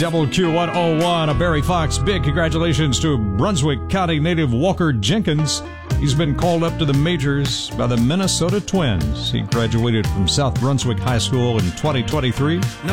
WQ101, a Barry Fox. Big congratulations to Brunswick County native Walker Jenkins. He's been called up to the majors by the Minnesota Twins. He graduated from South Brunswick High School in 2023.